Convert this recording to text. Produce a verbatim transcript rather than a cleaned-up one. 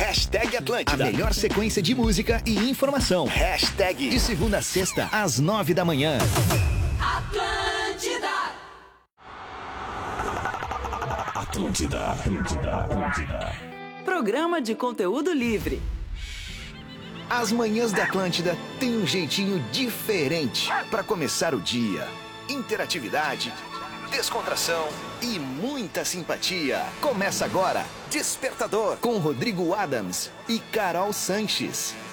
Hashtag Atlântida. A melhor sequência de música e informação. Hashtag. De segunda a sexta, às nove da manhã. Atlântida. Atlântida. Atlântida. Atlântida. Programa de conteúdo livre. As manhãs da Atlântida têm um jeitinho diferente para começar o dia. Interatividade, descontração e muita simpatia. Começa agora, Despertador, com Rodrigo Adams e Carol Sanches.